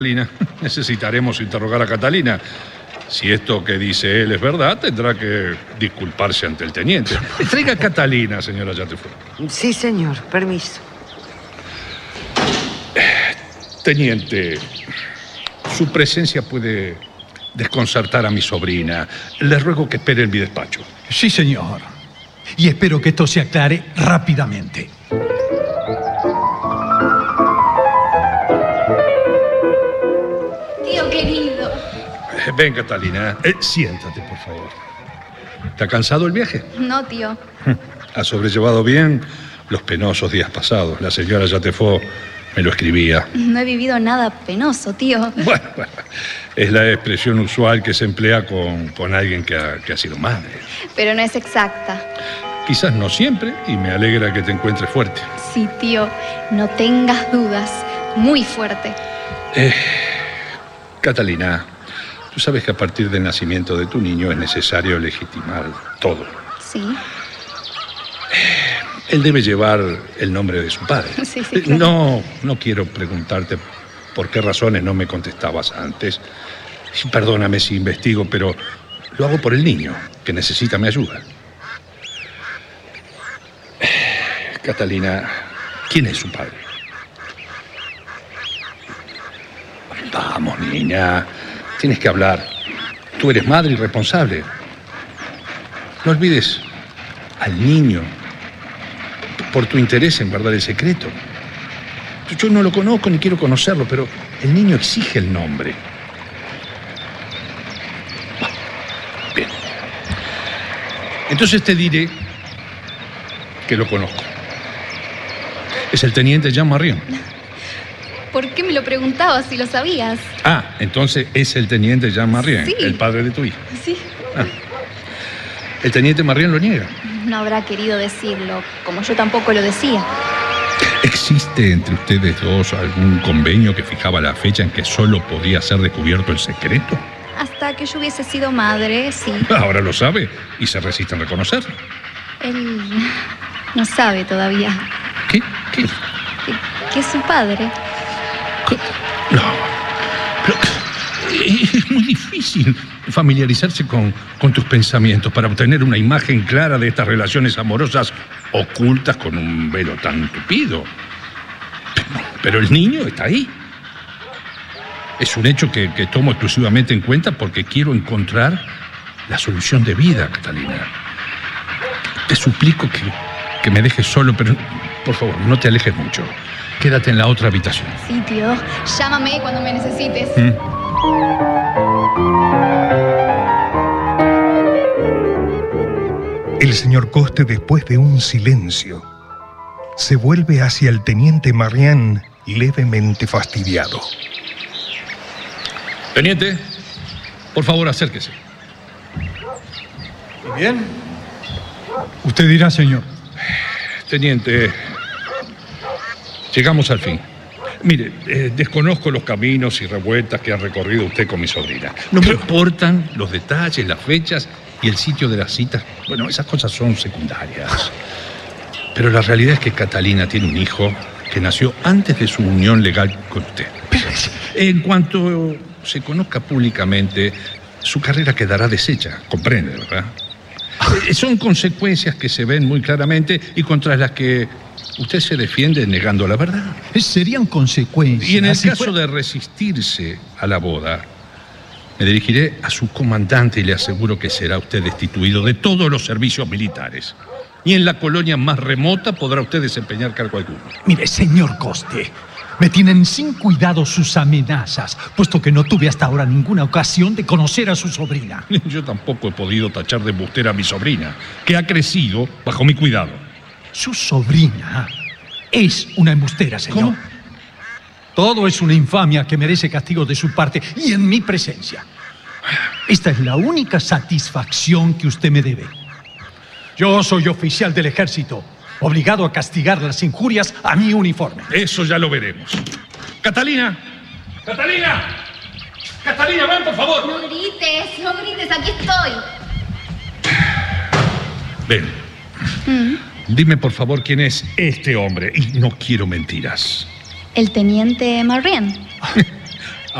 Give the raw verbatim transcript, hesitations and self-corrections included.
Catalina. Necesitaremos interrogar a Catalina. Si esto que dice él es verdad, tendrá que disculparse ante el teniente. Traiga a Catalina, señora Yatefo. Sí, señor. Permiso. Teniente, su presencia puede desconcertar a mi sobrina. Le ruego que espere en mi despacho. Sí, señor. Y espero que esto se aclare rápidamente. Tío querido. Eh, ven, Catalina. Eh, siéntate, por favor. ¿Te ha cansado el viaje? No, tío. ¿Ha sobrellevado bien los penosos días pasados? La señora Yatefo me lo escribía. No he vivido nada penoso, tío. Bueno, bueno, es la expresión usual que se emplea con, con alguien que ha, que ha sido madre. Pero no es exacta. Quizás no siempre, y me alegra que te encuentres fuerte. Sí, tío. No tengas dudas. Muy fuerte. Eh, Catalina, tú sabes que a partir del nacimiento de tu niño es necesario legitimar todo. Sí. Él debe llevar el nombre de su padre. Sí, sí, claro. No, no quiero preguntarte por qué razones no me contestabas antes. Perdóname si investigo, pero lo hago por el niño, que necesita mi ayuda. Catalina, ¿quién es su padre? Vamos, niña, tienes que hablar. Tú eres madre y responsable. No olvides al niño por tu interés en guardar el secreto. Yo no lo conozco ni quiero conocerlo, pero el niño exige el nombre. Bien. Entonces te diré que lo conozco. Es el teniente Jean Marion. ¿Por qué me lo preguntabas si lo sabías? Ah, entonces es el teniente Jean Marion, Sí. el padre de tu hija. Sí. Ah. El teniente Marion lo niega. No habrá querido decirlo, como yo tampoco lo decía. ¿Existe entre ustedes dos algún convenio que fijaba la fecha en que solo podía ser descubierto el secreto? Hasta que yo hubiese sido madre, sí. Ahora lo sabe y se resiste a reconocerlo. Él no sabe todavía ¿Qué? ¿Qué? que, que es su padre. No. Pero es muy difícil familiarizarse con, con tus pensamientos para obtener una imagen clara de estas relaciones amorosas ocultas con un velo tan tupido. Pero el niño está ahí. Es un hecho que, que tomo exclusivamente en cuenta porque quiero encontrar la solución de vida, Catalina. Te suplico que, que me dejes solo, pero por favor, no te alejes mucho. Quédate en la otra habitación. Sí, tío. Llámame cuando me necesites. ¿Mm? El señor Coste, después de un silencio, se vuelve hacia el teniente Marian levemente fastidiado. Teniente, por favor, acérquese. ¿Bien? Usted dirá, señor. Teniente, llegamos al fin. Mire, eh, desconozco los caminos y revueltas que ha recorrido usted con mi sobrina. No me importan los detalles, las fechas y el sitio de las citas. Bueno, esas cosas son secundarias. Pero la realidad es que Catalina tiene un hijo que nació antes de su unión legal con usted. En cuanto se conozca públicamente, su carrera quedará deshecha. Comprende, ¿verdad? Eh, Son consecuencias que se ven muy claramente y contra las que usted se defiende negando la verdad. Serían consecuencias. Y en el si caso fuera- de resistirse a la boda, me dirigiré a su comandante y le aseguro que será usted destituido de todos los servicios militares. Y en la colonia más remota podrá usted desempeñar cargo alguno. Mire, señor Coste, me tienen sin cuidado sus amenazas, puesto que no tuve hasta ahora ninguna ocasión de conocer a su sobrina. Yo tampoco he podido tachar de embustera a mi sobrina, que ha crecido bajo mi cuidado. Su sobrina es una embustera, señor. ¿Cómo? Todo es una infamia que merece castigo de su parte y en mi presencia. Esta es la única satisfacción que usted me debe. Yo soy oficial del ejército, obligado a castigar las injurias a mi uniforme. Eso ya lo veremos. ¡Catalina! ¡Catalina! ¡Catalina, ven, por favor! No grites, no grites, aquí estoy. Ven. Dime, por favor, quién es este hombre. Y no quiero mentiras. El teniente Marion.